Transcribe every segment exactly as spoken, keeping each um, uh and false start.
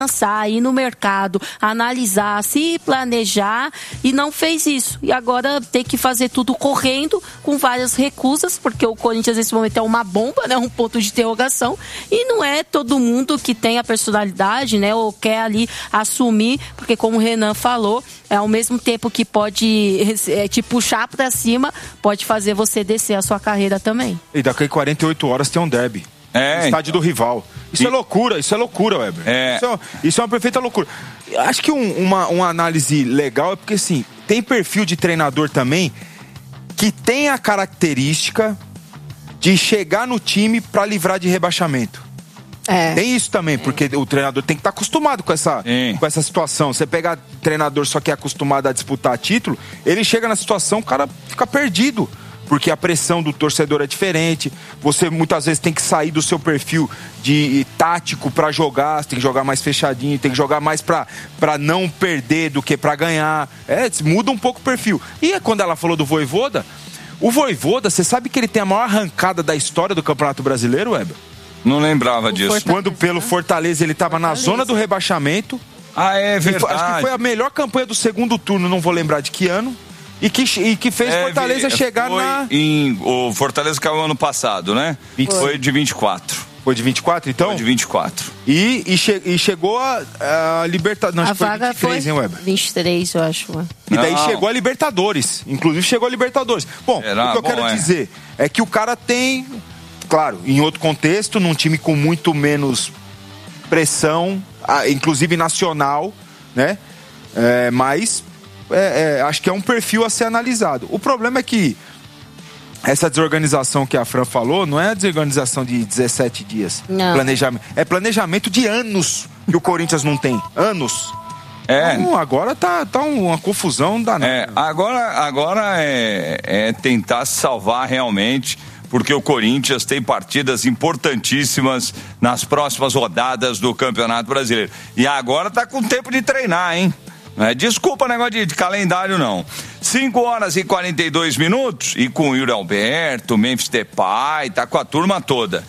pensar, ir no mercado, analisar, se planejar, e não fez isso. E agora tem que fazer tudo correndo, com várias recusas, porque o Corinthians nesse momento é uma bomba, né, um ponto de interrogação, e não é todo mundo que tem a personalidade, né, ou quer ali assumir, porque como o Renan falou, é ao mesmo tempo que pode é, te puxar para cima, pode fazer você descer a sua carreira também. E daqui a quarenta e oito horas tem um derby. É, no estádio então. do rival. Isso e... é loucura, isso é loucura, Weber. É. Isso, é, isso é uma perfeita loucura. Acho que um, uma, uma análise legal é porque, assim, tem perfil de treinador também que tem a característica de chegar no time para livrar de rebaixamento. É. Tem isso também, porque o treinador tem que estar acostumado com essa, com essa situação. Você pega treinador só que é acostumado a disputar título, ele chega na situação, o cara fica perdido. Porque a pressão do torcedor é diferente. Você muitas vezes tem que sair do seu perfil de tático para jogar. Você tem que jogar mais fechadinho, tem que jogar mais para não perder do que para ganhar. É, muda um pouco o perfil. E quando ela falou do Vojvoda, o Vojvoda, você sabe que ele tem a maior arrancada da história do Campeonato Brasileiro, Weber? Não lembrava disso. Fortaleza. Quando pelo Fortaleza ele estava na zona do rebaixamento. Ah, é verdade. Acho que foi a melhor campanha do segundo turno, não vou lembrar de que ano. E que, e que fez é, Fortaleza vi, chegar foi na... Em, o Fortaleza caiu ano passado, né? vinte Foi de vinte e quatro. Foi de vinte e quatro, então? Foi de vinte e quatro. E, e, che, e chegou a, a Libertadores. A vaga foi vinte e três, foi hein, Weber? vinte e três, eu acho. E daí Não. chegou a Libertadores. Inclusive chegou a Libertadores. Bom, Era, o que eu bom, quero é. dizer é que o cara tem... Claro, em outro contexto, num time com muito menos pressão, inclusive nacional, né? É, mas... É, é, acho que é um perfil a ser analisado. O problema é que essa desorganização que a Fran falou não é a desorganização de dezessete dias. Não. Planejamento. É planejamento de anos que o Corinthians não tem. Anos. É. Então, agora tá, tá uma confusão danada. É, agora agora é, é tentar se salvar realmente, porque o Corinthians tem partidas importantíssimas nas próximas rodadas do Campeonato Brasileiro. E agora tá com tempo de treinar, hein? Não é desculpa negócio de, de calendário, não. cinco horas e quarenta e dois minutos, e com o Yuri Alberto, Memphis Depay, tá com a turma toda.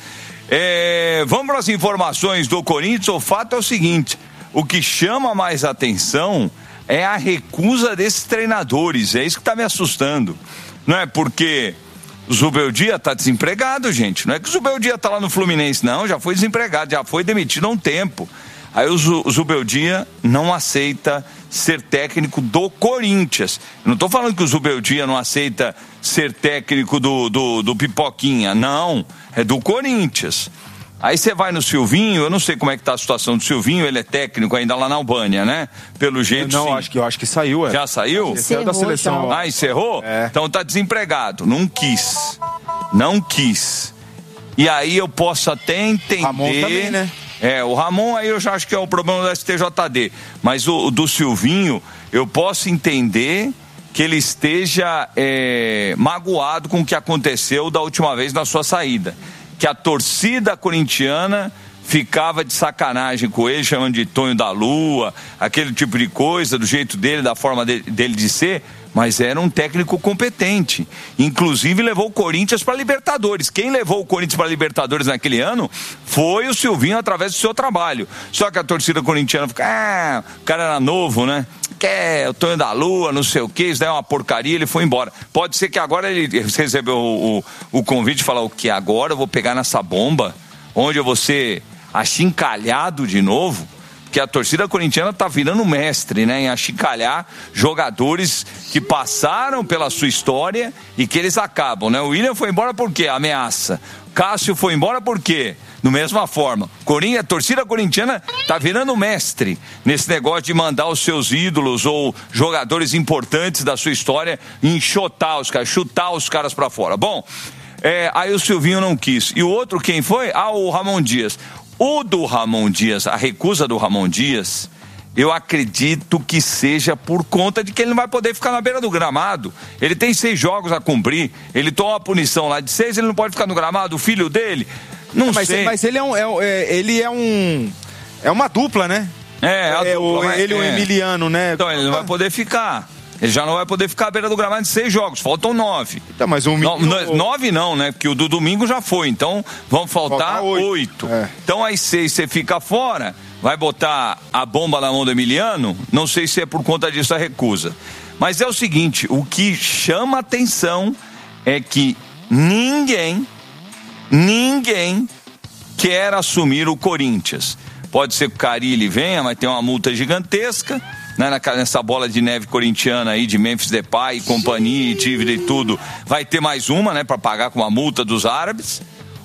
É, vamos para as informações do Corinthians. O fato é o seguinte: o que chama mais atenção é a recusa desses treinadores. É isso que tá me assustando. Não é porque o Zubeldia tá desempregado, gente. Não é que o Zubeldia tá lá no Fluminense, não. Já foi desempregado, já foi demitido há um tempo. Aí o Zubeldia não aceita ser técnico do Corinthians. Eu não estou falando que o Zubeldia não aceita ser técnico do, do, do Pipoquinha. Não, é do Corinthians. Aí você vai no Silvinho, eu não sei como é que tá a situação do Silvinho, ele é técnico ainda lá na Albânia, né? Pelo jeito, não, sim. acho que, eu acho que saiu, é. Já saiu? Saiu da seleção. Ah, encerrou? É. Então tá desempregado. Não quis. Não quis. E aí eu posso até entender... Ramon também, né? É, o Ramon aí eu já acho que é o problema do S T J D. Mas o, o do Silvinho, eu posso entender que ele esteja é, magoado com o que aconteceu da última vez na sua saída. Que a torcida corintiana ficava de sacanagem com ele, chamando de Tonho da Lua, aquele tipo de coisa, do jeito dele, da forma de, dele de ser, mas era um técnico competente. Inclusive levou o Corinthians para Libertadores. Quem levou o Corinthians para Libertadores naquele ano foi o Silvinho através do seu trabalho. Só que a torcida corintiana fica, ah, o cara era novo, né? Quer o Tonho da Lua, não sei o que, isso daí é uma porcaria, ele foi embora. Pode ser que agora ele recebeu o, o, o convite e falar o que agora eu vou pegar nessa bomba, onde eu vou ser achincalhado de novo, porque a torcida corintiana tá virando mestre, né, em achincalhar jogadores que passaram pela sua história e que eles acabam, né? O William foi embora por quê? Ameaça. Cássio foi embora por quê? Da mesma forma. Corinthians, a torcida corintiana tá virando mestre nesse negócio de mandar os seus ídolos ou jogadores importantes da sua história enxotar os caras, chutar os caras pra fora. Bom, é, aí o Silvinho não quis. E o outro quem foi? Ah, o Ramon Dias. O do Ramon Dias, a recusa do Ramon Dias, eu acredito que seja por conta de que ele não vai poder ficar na beira do gramado. Ele tem seis jogos a cumprir, ele toma uma punição lá de seis, ele não pode ficar no gramado, o filho dele, não é, mas, sei. Mas ele é um, é, ele é um, é uma dupla, né? É, a é, dupla, o, ele e é. o Emiliano, né? Então ele não vai poder ficar. Ele já não vai poder ficar à beira do gramado de seis jogos, faltam nove. Tá, mas um no, no, nove não, né? Porque o do domingo já foi, então vão faltar Falta oito. oito. É. Então aí seis você fica fora, vai botar a bomba na mão do Emiliano? Não sei se é por conta disso a recusa. Mas é o seguinte, o que chama atenção é que ninguém, ninguém quer assumir o Corinthians. Pode ser que o Carille venha, mas tem uma multa gigantesca, né, nessa bola de neve corintiana aí de Memphis Depay e companhia, e dívida e tudo. Vai ter mais uma, né, para pagar com a multa dos árabes.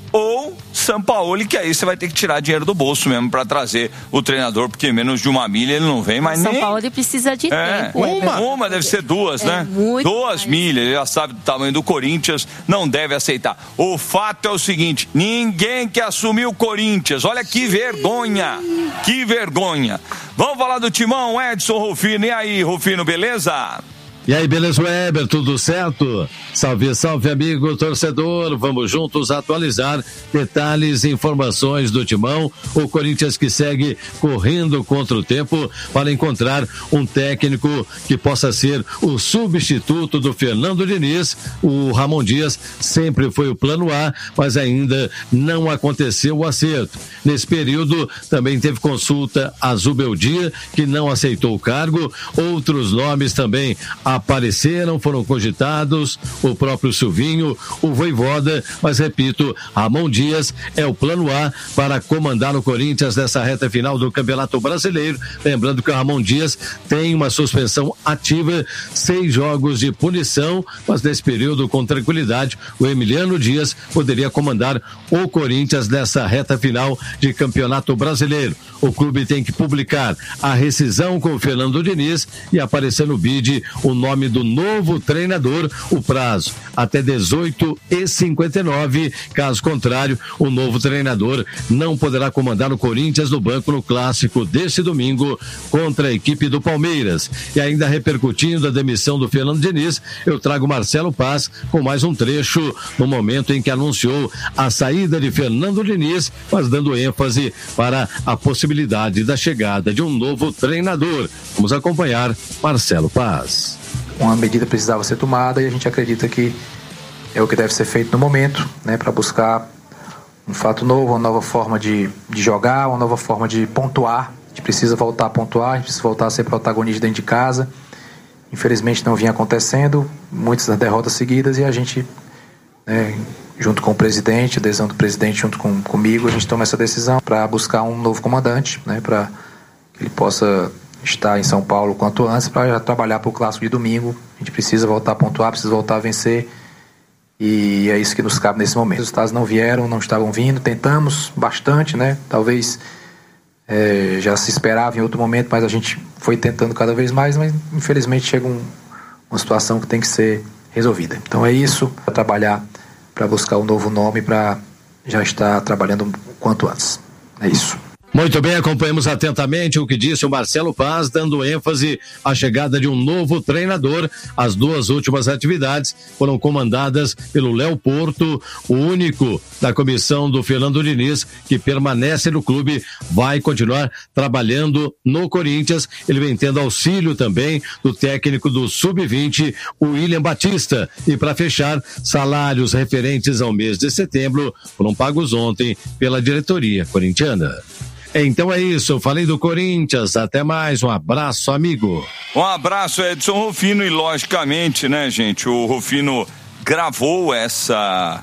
Ou Sampaoli, que aí você vai ter que tirar dinheiro do bolso mesmo para trazer o treinador, porque menos de uma milha ele não vem mais nem... Sampaoli precisa de é, tempo. Uma, uma deve ser duas, é, né? Duas mais. milhas, ele já sabe do tamanho do Corinthians, não deve aceitar. O fato é o seguinte, ninguém quer assumir o Corinthians, olha que vergonha, que vergonha. Vamos falar do Timão, Edson Rufino, e aí, Rufino, beleza? E aí, beleza, Weber, tudo certo? Salve, salve, amigo torcedor, vamos juntos atualizar detalhes e informações do Timão, o Corinthians que segue correndo contra o tempo para encontrar um técnico que possa ser o substituto do Fernando Diniz. O Ramon Dias sempre foi o plano A, mas ainda não aconteceu o acerto. Nesse período também teve consulta a Zubeldia, que não aceitou o cargo, outros nomes também apareceram, foram cogitados, o próprio Silvinho, o Voivoda, mas repito, Ramon Dias é o plano A para comandar o Corinthians nessa reta final do Campeonato Brasileiro. Lembrando que o Ramon Dias tem uma suspensão ativa, seis jogos de punição, mas nesse período, com tranquilidade, o Emiliano Dias poderia comandar o Corinthians nessa reta final de Campeonato Brasileiro. O clube tem que publicar a rescisão com o Fernando Diniz e aparecer no bid o nome do novo treinador, o prazo até dezoito e cinquenta e nove, caso contrário, o novo treinador não poderá comandar o Corinthians no banco no clássico deste domingo contra a equipe do Palmeiras. E ainda repercutindo a demissão do Fernando Diniz, eu trago Marcelo Paz com mais um trecho no momento em que anunciou a saída de Fernando Diniz, mas dando ênfase para a possibilidade da chegada de um novo treinador. Vamos acompanhar Marcelo Paz. Uma medida precisava ser tomada e a gente acredita que é o que deve ser feito no momento, né, para buscar um fato novo, uma nova forma de, de jogar, uma nova forma de pontuar. A gente precisa voltar a pontuar, a gente precisa voltar a ser protagonista dentro de casa. Infelizmente não vinha acontecendo, muitas das derrotas seguidas, e a gente, né, junto com o presidente, a decisão do presidente junto com, comigo, a gente toma essa decisão para buscar um novo comandante, né, para que ele possa estar em São Paulo quanto antes para trabalhar para o clássico de domingo. A gente precisa voltar a pontuar, precisa voltar a vencer, e é isso que nos cabe nesse momento. Os resultados não vieram, não estavam vindo, tentamos bastante, né? Talvez é, já se esperava em outro momento, mas a gente foi tentando cada vez mais, mas infelizmente chega um, uma situação que tem que ser resolvida. Então é isso, para trabalhar, para buscar um novo nome, para já estar trabalhando o quanto antes. É isso. Muito bem, acompanhamos atentamente o que disse o Marcelo Paz, dando ênfase à chegada de um novo treinador. As duas últimas atividades foram comandadas pelo Léo Porto, o único da comissão do Fernando Diniz que permanece no clube, vai continuar trabalhando no Corinthians. Ele vem tendo auxílio também do técnico do sub vinte, o William Batista. E para fechar, salários referentes ao mês de setembro foram pagos ontem pela diretoria corintiana. Então é isso, eu falei do Corinthians, até mais, um abraço, amigo. Um abraço, Edson Rufino, e logicamente, né, gente, o Rufino gravou essa,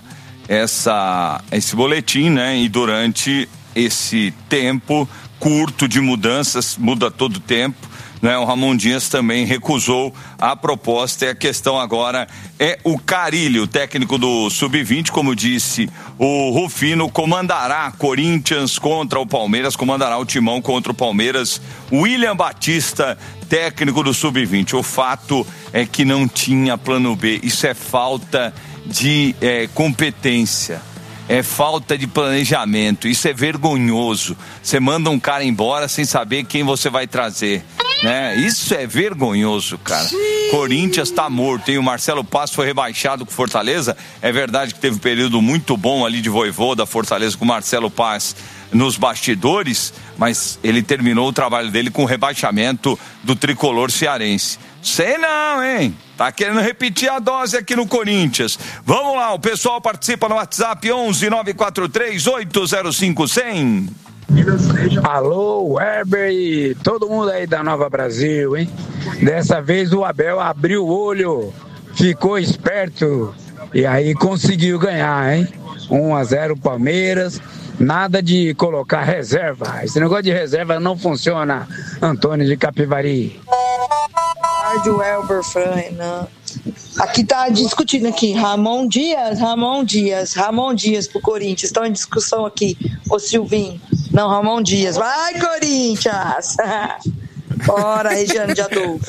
essa, esse boletim, né, e durante esse tempo curto de mudanças, muda todo o tempo, né, o Ramon Dias também recusou a proposta, e a questão agora é o Carille, o técnico do sub vinte, como disse o Rufino, comandará Corinthians contra o Palmeiras, comandará o Timão contra o Palmeiras, William Batista, técnico do sub vinte. O fato é que não tinha plano B, isso é falta de é, competência. É falta de planejamento, isso é vergonhoso. Você manda um cara embora sem saber quem você vai trazer, né? Isso é vergonhoso, cara. Sim. Corinthians tá morto, hein? O Marcelo Paz foi rebaixado com Fortaleza. É verdade que teve um período muito bom ali de Voivoda, Fortaleza, com o Marcelo Paz nos bastidores, mas ele terminou o trabalho dele com o rebaixamento do tricolor cearense. Sei não, hein? Tá querendo repetir a dose aqui no Corinthians. Vamos lá, o pessoal participa no WhatsApp onze nove quatro três oito zero cinco zero zero. Alô, Weber e todo mundo aí da Nova Brasil, hein? Dessa vez o Abel abriu o olho, ficou esperto e aí conseguiu ganhar, hein? um a zero Palmeiras, nada de colocar reserva. Esse negócio de reserva não funciona, Antônio de Capivari. Rádio Welber, Fran, Renan. Aqui tá discutindo aqui, Ramon Dias, Ramon Dias, Ramon Dias pro Corinthians. Estão em discussão aqui, ô Silvinho. Não, Ramon Dias. Vai, Corinthians! Bora, Regiane de Adolfo.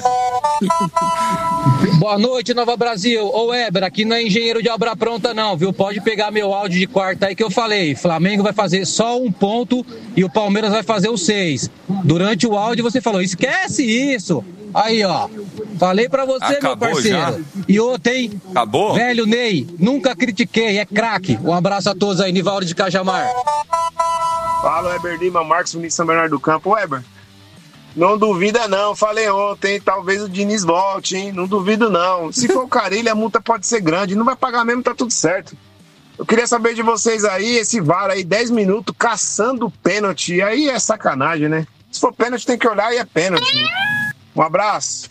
Boa noite, Nova Brasil. Ô Weber, aqui não é engenheiro de obra pronta não, viu? Pode pegar meu áudio de quarta aí que eu falei. Flamengo vai fazer só um ponto e o Palmeiras vai fazer os seis. Durante o áudio você falou, esquece isso. Aí, ó. Falei pra você, acabou, meu parceiro. Já? E outro, hein? Acabou? Velho Ney, nunca critiquei, é craque. Um abraço a todos aí, Nivaldo de Cajamar. Fala, Weber Lima, Marcos Vinícius São Bernardo do Campo. Weber, não duvida não, falei ontem, talvez o Diniz volte, hein? Não duvido não. Se for o Carille, a multa pode ser grande, não vai pagar mesmo, tá tudo certo. Eu queria saber de vocês aí, esse V A R aí, dez minutos, caçando pênalti, aí é sacanagem, né? Se for pênalti, tem que olhar e é pênalti. Um abraço.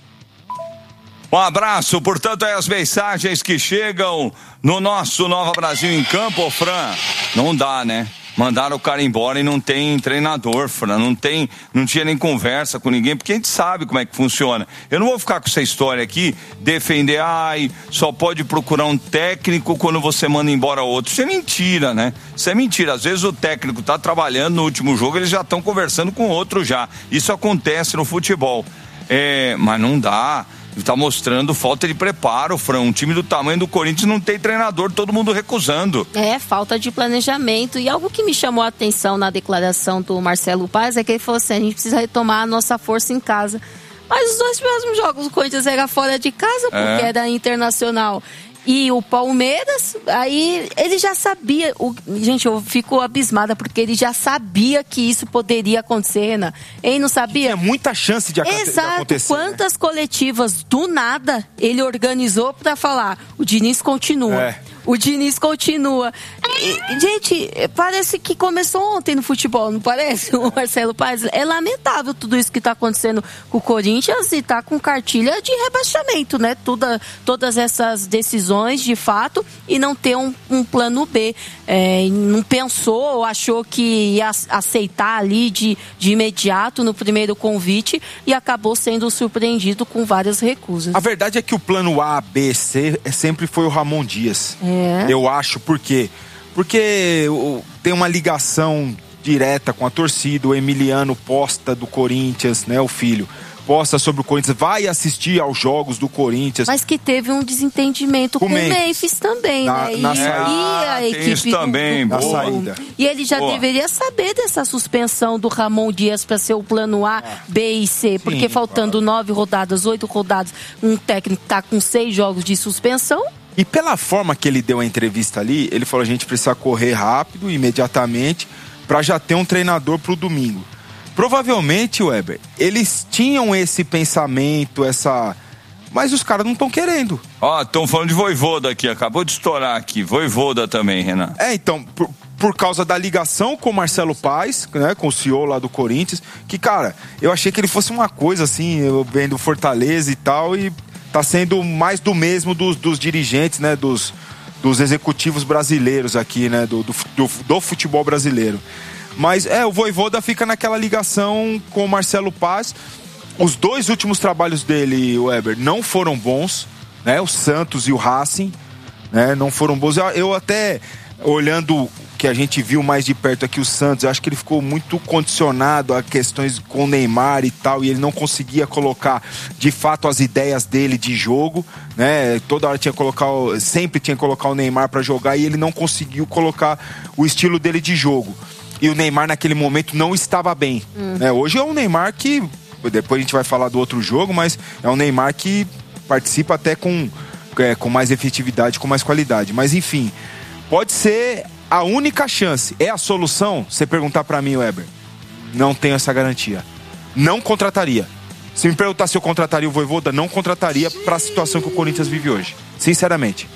Um abraço, portanto, é as mensagens que chegam no nosso Nova Brasil em Campo, Fran. Não dá, né? Mandaram o cara embora e não tem treinador, Fran, não tem, não tinha nem conversa com ninguém, porque a gente sabe como é que funciona. Eu não vou ficar com essa história aqui, defender, ai, só pode procurar um técnico quando você manda embora outro. Isso é mentira, né? Isso é mentira. Às vezes o técnico tá trabalhando no último jogo, eles já estão conversando com outro já. Isso acontece no futebol. É, mas não dá. Tá mostrando falta de preparo, Fran. Um time do tamanho do Corinthians não tem treinador, todo mundo recusando. É, falta de planejamento. E algo que me chamou a atenção na declaração do Marcelo Paz é que ele falou assim, a gente precisa retomar a nossa força em casa. Mas os dois próximos jogos, o Corinthians era fora de casa, porque é. era internacional. E o Palmeiras, aí ele já sabia, o, gente, eu fico abismada porque ele já sabia que isso poderia acontecer, né? Ele não sabia? Tinha muita chance de, aconte- Exato. de acontecer. Quantas né? coletivas do nada ele organizou para falar, o Diniz continua. É. O Diniz continua. E, gente, parece que começou ontem no futebol, não parece? O Marcelo Paz. É lamentável tudo isso que está acontecendo com o Corinthians e está com cartilha de rebaixamento, né? Toda, todas essas decisões, de fato, e não ter um, um plano B. É, não pensou ou achou que ia aceitar ali de, de imediato no primeiro convite e acabou sendo surpreendido com várias recusas. A verdade é que o plano A, B, C sempre foi o Ramon Dias. É. Eu acho, por quê? Porque tem uma ligação direta com a torcida, o Emiliano posta do Corinthians, né, o filho, posta sobre o Corinthians, vai assistir aos jogos do Corinthians. Mas que teve um desentendimento com, com o Memphis, Memphis também, na, né? Na e, saída. e a equipe do, também, do, na saída. E ele já boa. deveria saber dessa suspensão do Ramon Dias para ser o plano A, B e C, porque Sim, faltando claro. nove rodadas, oito rodadas, um técnico tá com seis jogos de suspensão. E pela forma que ele deu a entrevista ali, ele falou, a gente precisa correr rápido, imediatamente, para já ter um treinador pro domingo. Provavelmente, Weber, eles tinham esse pensamento, essa... Mas os caras não estão querendo. Ó, oh, estão falando de Vojvoda aqui, acabou de estourar aqui. Vojvoda também, Renan. É, então, por, por causa da ligação com o Marcelo Paz, né, com o C E O lá do Corinthians, que, cara, eu achei que ele fosse uma coisa assim, eu vendo Fortaleza e tal, e tá sendo mais do mesmo dos, dos dirigentes, né, dos, dos executivos brasileiros aqui, né, do, do, do, do futebol brasileiro. Mas, é, o Vojvoda fica naquela ligação com o Marcelo Paz. Os dois últimos trabalhos dele, Weber, não foram bons, né? O Santos e o Racing, né? Não foram bons. Eu, eu até, olhando que a gente viu mais de perto aqui o Santos, eu acho que ele ficou muito condicionado a questões com o Neymar e tal, e ele não conseguia colocar, de fato, as ideias dele de jogo, né? Toda hora tinha que colocar, sempre tinha que colocar o Neymar para jogar, e ele não conseguiu colocar o estilo dele de jogo. E o Neymar, naquele momento, não estava bem. Hum. Né? Hoje é um Neymar que... Depois a gente vai falar do outro jogo, mas é um Neymar que participa até com, é, com mais efetividade, com mais qualidade. Mas enfim, pode ser a única chance. É a solução? Você perguntar pra mim, Weber, não tenho essa garantia. Não contrataria. Se me perguntar se eu contrataria o Vojvoda, não contrataria pra situação que o Corinthians vive hoje. Sinceramente.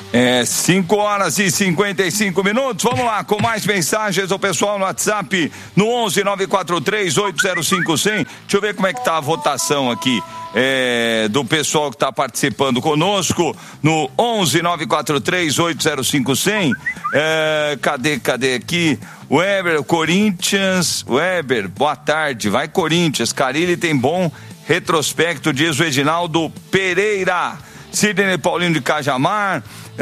É, cinco horas e cinquenta e cinco minutos. Vamos lá, com mais mensagens do pessoal no WhatsApp, no onze nove quatro três oito zero cinco zero zero. Deixa eu ver como é que tá a votação aqui é, do pessoal que está participando conosco no onze nove quatro três oito zero cinco zero zero. É, cadê, cadê aqui? Weber, Corinthians. Weber, boa tarde. Vai Corinthians. Carille tem bom retrospecto, diz o Edinaldo Pereira. Sidney Paulino de Cajamar.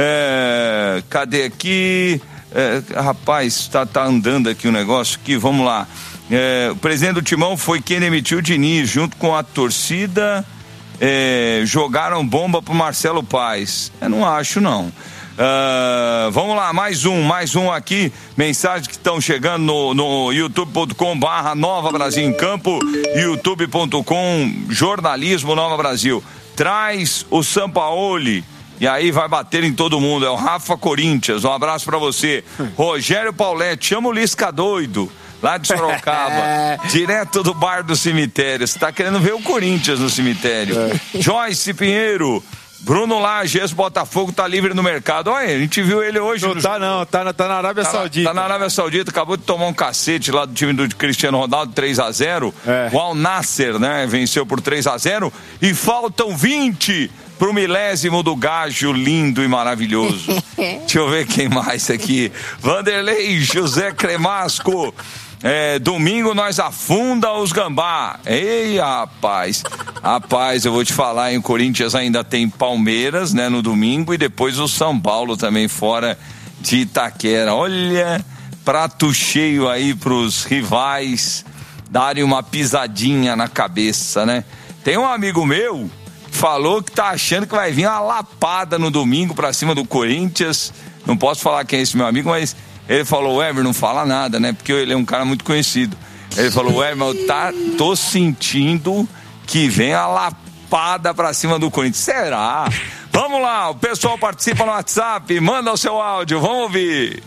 É, cadê aqui? É, rapaz, tá, tá andando aqui o negócio aqui, vamos lá. É, o presidente do Timão foi quem demitiu o Diniz, junto com a torcida. É, jogaram bomba pro Marcelo Paes. Eu não acho, não. Uh, vamos lá, mais um, mais um aqui. Mensagens que estão chegando no, no youtube ponto com barra Nova Brasil em Campo, youtube ponto com Jornalismo Nova Brasil. Traz o Sampaoli. E aí vai bater em todo mundo. É o Rafa Corinthians. Um abraço pra você. Rogério Paulette, chama o Lisca doido, lá de Sorocaba. Direto do bar do cemitério. Você tá querendo ver o Corinthians no cemitério. É. Joyce Pinheiro. Bruno Lages, Botafogo tá livre no mercado. Olha, a gente viu ele hoje. Não no... tá não, tá na, tá na Arábia tá Saudita. Na, tá na Arábia Saudita, acabou de tomar um cacete lá do time do Cristiano Ronaldo, três a zero. É. O Al Nassr, né, venceu por três a zero. E faltam vinte pro milésimo do Gajo lindo e maravilhoso. Deixa eu ver quem mais aqui. Vanderlei José Cremasco. É, domingo nós afunda os gambá. Ei, rapaz. Rapaz, eu vou te falar, hein, o Corinthians ainda tem Palmeiras, né, no domingo, e depois o São Paulo também fora de Itaquera. Olha, prato cheio aí pros rivais darem uma pisadinha na cabeça, né? Tem um amigo meu que falou que tá achando que vai vir uma lapada no domingo pra cima do Corinthians. Não posso falar quem é esse meu amigo, mas ele falou, Weber, não fala nada, né? Porque ele é um cara muito conhecido. Ele falou, Weber, eu tá, tô sentindo que vem a lapada pra cima do Corinthians. Será? Vamos lá, o pessoal participa no WhatsApp, manda o seu áudio, vamos ouvir.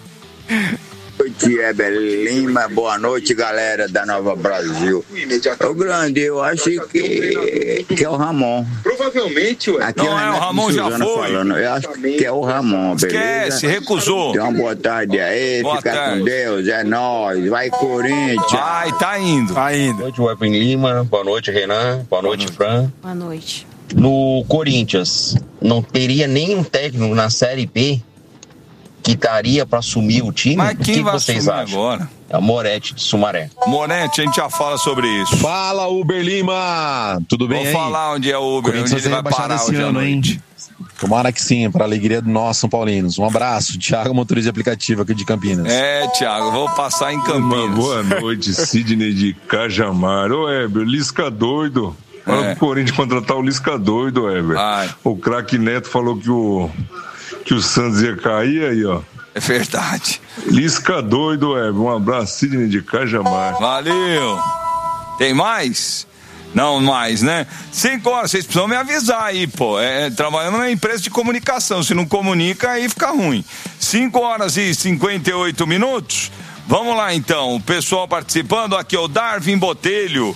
Boa noite, Weber Lima. Boa noite, galera da Nova Brasil. O grande, eu acho que, que é o Ramon. Provavelmente, ué. Aqui não é, o Ramon já foi. Falando. Eu acho que é o Ramon, beleza? Esquece, recusou. Então, boa tarde aí, boa fica tarde. com Deus, é nóis. Vai, Corinthians. Vai, tá indo. Tá indo. Boa noite, Weber Lima. Boa noite, Renan. Boa noite, Fran. Boa noite. No Corinthians, não teria nenhum técnico na Série B que estaria para assumir o time? Mas quem que vai vocês assumir acham? agora? É o Moretti de Sumaré. Moretti, a gente já fala sobre isso. Fala, Uber Lima! Tudo bem? Vou aí? falar onde é o Uber, onde ele vai parar hoje à noite. Hein? Tomara que sim, para a alegria do nosso São Paulinos. Um abraço, Thiago, motorista de aplicativo aqui de Campinas. É, Thiago, vou passar em Campinas. Uma boa noite, Sidney de Cajamar. Ô, Heber, Lisca doido. Olha é. o Corinthians contratar o Lisca doido, Heber. Ai. O craque Neto falou que o, que o Santos ia cair aí, ó. É verdade. Lisca doido, Heber. Um abraço, Sidney de Cajamar. Valeu. Tem mais? Não mais, né? Cinco horas, vocês precisam me avisar aí, pô. É, trabalhando numa empresa de comunicação. Se não comunica, aí fica ruim. Cinco horas e cinquenta e oito minutos. Vamos lá, então. O pessoal participando. Aqui é o Darwin Botelho.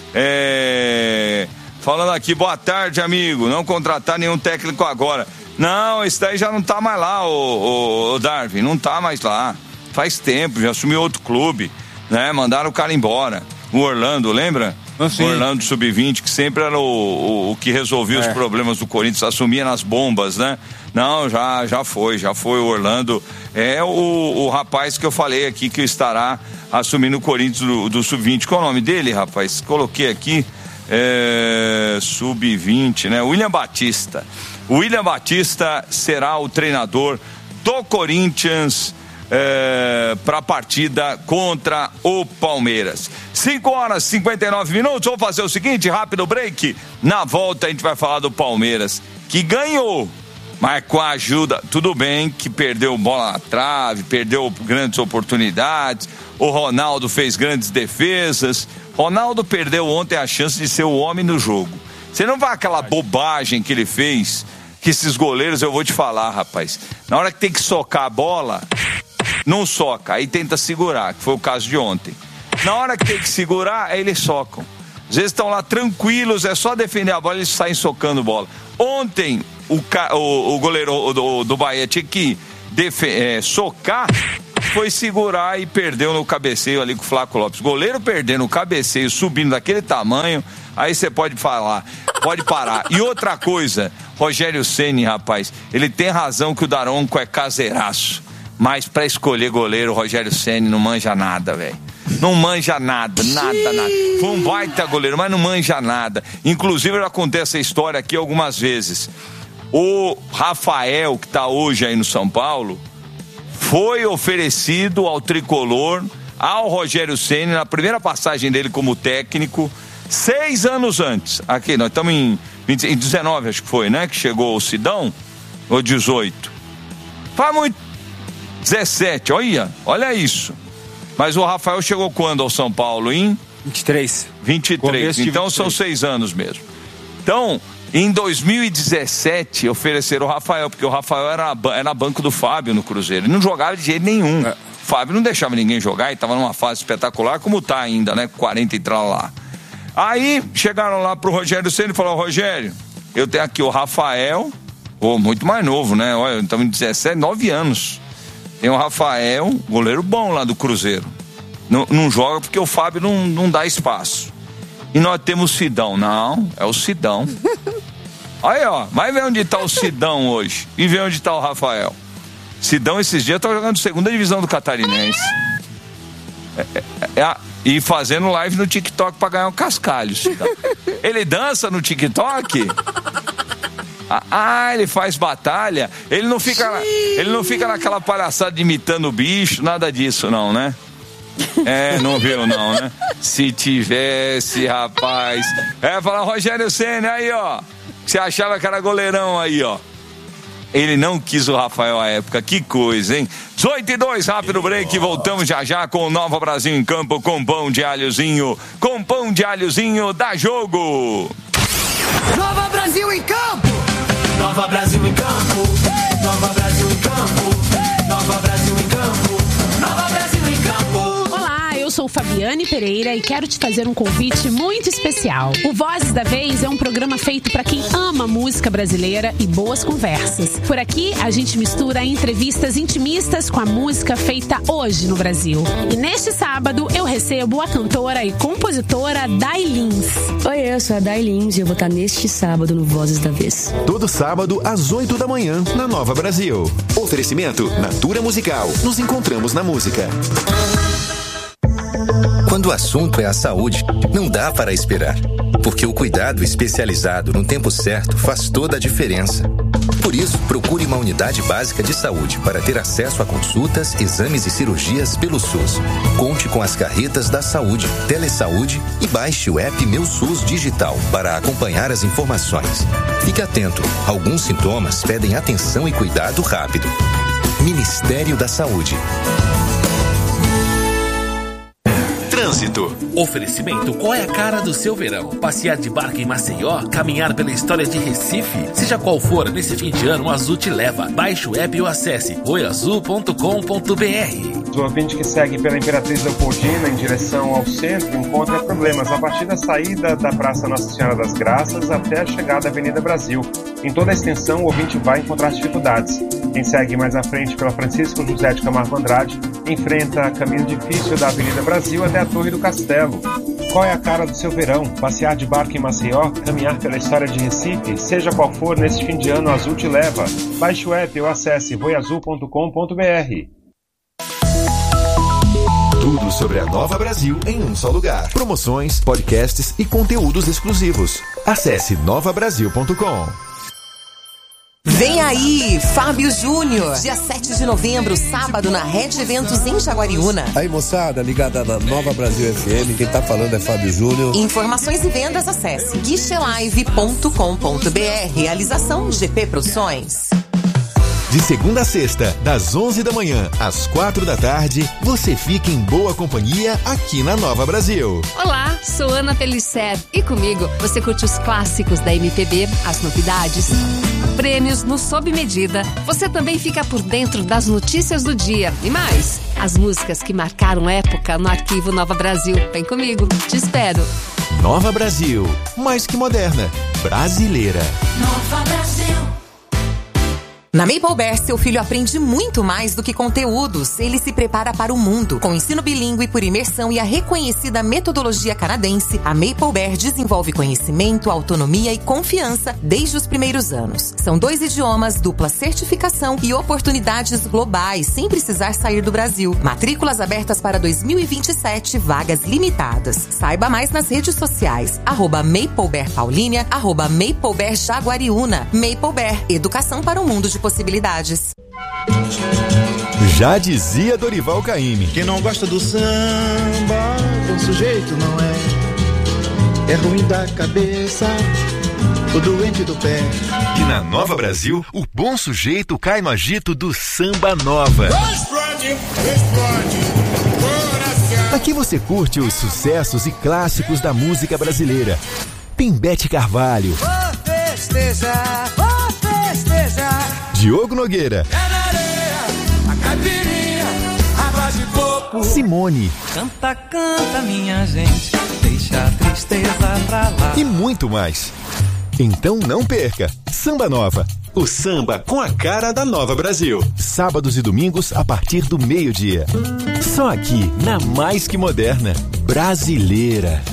É... Falando aqui, boa tarde, amigo. Não contratar nenhum técnico agora. Não, esse daí já não tá mais lá, o, o, o Darwin, não tá mais lá. Faz tempo, já assumiu outro clube, né? Mandaram o cara embora. O Orlando, lembra? Ah, o Orlando sub vinte, que sempre era o, o, o que resolvia é. os problemas do Corinthians, assumia nas bombas, né? Não, já, já foi, já foi o Orlando. É o, o rapaz que eu falei aqui que estará assumindo o Corinthians do, do sub vinte. Qual é o nome dele, rapaz? Coloquei aqui, é, sub vinte, né? William Batista. O William Batista será o treinador do Corinthians é, para a partida contra o Palmeiras. cinco horas e cinquenta e nove minutos. Vamos fazer o seguinte, rápido break. Na volta a gente vai falar do Palmeiras, que ganhou, mas com a ajuda, tudo bem que perdeu bola na trave, perdeu grandes oportunidades, o Ronaldo fez grandes defesas. Ronaldo perdeu ontem a chance de ser o homem no jogo. Você não vai aquela bobagem que ele fez, que esses goleiros, eu vou te falar, rapaz, na hora que tem que socar a bola, não soca, aí tenta segurar, que foi o caso de ontem. Na hora que tem que segurar, aí eles socam. Às vezes estão lá tranquilos, é só defender a bola, eles saem socando bola. Ontem, o, o, o goleiro do, do Bahia tinha que defe, é, socar, foi segurar e perdeu no cabeceio ali com o Flávio Lopes. Goleiro perdendo o cabeceio, subindo daquele tamanho, aí você pode falar, pode parar. E outra coisa, Rogério Ceni, rapaz, ele tem razão que o Daronco é caseiraço, mas pra escolher goleiro, o Rogério Ceni não manja nada, velho. Não manja nada, nada, nada. Foi um baita goleiro, mas não manja nada. Inclusive, eu já contei essa história aqui algumas vezes. O Rafael, que tá hoje aí no São Paulo, foi oferecido ao tricolor, ao Rogério Ceni, na primeira passagem dele como técnico, seis anos antes. Aqui, nós estamos em, em dezenove, acho que foi, né? Que chegou o Sidão, ou dezoito. Faz muito. dezessete, olha, olha isso. Mas o Rafael chegou quando ao São Paulo? Em vinte e três. vinte e três, então são seis anos mesmo. Então, em dois mil e dezessete, ofereceram o Rafael, porque o Rafael era, era banco do Fábio no Cruzeiro. Ele não jogava de jeito nenhum. É. O Fábio não deixava ninguém jogar e estava numa fase espetacular, como tá ainda, né? quarenta e tal lá. Aí, chegaram lá pro Rogério Ceni e falaram: Rogério, eu tenho aqui o Rafael, oh, muito mais novo, né? Olha, estamos em dezessete, nove anos. Tem o Rafael, goleiro bom lá do Cruzeiro. Não, não joga porque o Fábio não, não dá espaço. E nós temos o Sidão. Não, é o Sidão. Aí, ó, vai ver onde tá o Sidão hoje. E ver onde tá o Rafael. Sidão, esses dias, tá jogando segunda divisão do Catarinense. É, é, é, e fazendo live no TikTok pra ganhar um cascalho, Sidão. Ele dança no TikTok? Ah, ele faz batalha. Ele não fica, ele não fica naquela palhaçada imitando o bicho, nada disso não, né? É, não viu não, né? Se tivesse, rapaz. É, falar Rogério Ceni aí, ó. Você achava que era goleirão aí, ó. Ele não quis o Rafael à época. Que coisa, hein? dezoito e dois, rápido break. Voltamos já já com o Nova Brasil em campo, com pão de alhozinho. Com pão de alhozinho, dá jogo. Nova Brasil em campo. Nova Brasil em campo. Nova Brasil em campo. Nova Brasil em campo. Nova Brasil em campo. Olá, eu sou Fabiane Pereira e quero te fazer um convite muito especial. O Vozes da Vez é um programa feito para quem ama música brasileira e boas conversas. Por aqui, a gente mistura entrevistas intimistas com a música feita hoje no Brasil. E neste sábado, eu recebo a cantora e compositora Day Lins. Oi, eu sou a Day Lins e eu vou estar neste sábado no Vozes da Vez. Todo sábado, às oito da manhã, na Nova Brasil. Oferecimento Natura Musical. Nos encontramos na música. Quando o assunto é a saúde, não dá para esperar, porque o cuidado especializado no tempo certo faz toda a diferença. Por isso, procure uma unidade básica de saúde para ter acesso a consultas, exames e cirurgias pelo SUS. Conte com as carretas da saúde, Telesaúde e baixe o app Meu SUS Digital para acompanhar as informações. Fique atento, alguns sintomas pedem atenção e cuidado rápido. Ministério da Saúde. Trânsito. Oferecimento: qual é a cara do seu verão? Passear de barco em Maceió? Caminhar pela história de Recife? Seja qual for, nesse fim de ano, o Azul te leva. Baixe o app ou acesse oi azul ponto com ponto b r. O ouvinte que segue pela Imperatriz Leopoldina em direção ao centro encontra problemas a partir da saída da Praça Nossa Senhora das Graças até a chegada à Avenida Brasil. Em toda a extensão, o ouvinte vai encontrar dificuldades. Quem segue mais à frente pela Francisco José de Camargo Andrade enfrenta caminho difícil da Avenida Brasil até a Torre do Castelo. Qual é a cara do seu verão? Passear de barco em Maceió? Caminhar pela história de Recife? Seja qual for, neste fim de ano, a Azul te leva. Baixe o app ou acesse oi azul ponto com ponto b r. Tudo sobre a Nova Brasil em um só lugar. Promoções, podcasts e conteúdos exclusivos. Acesse nova brasil ponto com. Vem aí, Fábio Júnior, dia sete de novembro, sábado, na Red Eventos em Jaguariúna. Aí, moçada, ligada na Nova Brasil F M, quem tá falando é Fábio Júnior. Informações e vendas, acesse guichê live ponto com ponto b r. Realização G P Produções. De segunda a sexta, das onze da manhã às quatro da tarde, você fica em boa companhia aqui na Nova Brasil. Olá, sou Ana Felicer e comigo você curte os clássicos da M P B, as novidades, prêmios no Sob Medida. Você também fica por dentro das notícias do dia e mais, as músicas que marcaram época no arquivo Nova Brasil. Vem comigo, te espero. Nova Brasil, mais que moderna, brasileira. Nova Brasil. Na Maple Bear, seu filho aprende muito mais do que conteúdos. Ele se prepara para o mundo. Com ensino bilíngue por imersão e a reconhecida metodologia canadense, a Maple Bear desenvolve conhecimento, autonomia e confiança desde os primeiros anos. São dois idiomas, dupla certificação e oportunidades globais, sem precisar sair do Brasil. Matrículas abertas para dois mil e vinte e sete, vagas limitadas. Saiba mais nas redes sociais. Arroba Maple Bear Paulínia, arroba Maple Bear Jaguariúna. Maple Bear, educação para um mundo de possibilidades. Já dizia Dorival Caymmi. Quem não gosta do samba, bom sujeito não é. É ruim da cabeça, o doente do pé. E na Nova Brasil, o bom sujeito cai no agito do Samba Nova. Explode, explode, coração. Aqui você curte os sucessos e clássicos da música brasileira. Tem Bete Carvalho. Vou festejar, vou festejar. Diogo Nogueira. É na areia, a caipirinha, água de coco. Simone. Canta, canta, minha gente, deixa a tristeza pra lá. E muito mais. Então não perca. Samba Nova. O samba com a cara da Nova Brasil. Sábados e domingos a partir do meio-dia. Só aqui, na Mais Que Moderna. Brasileira.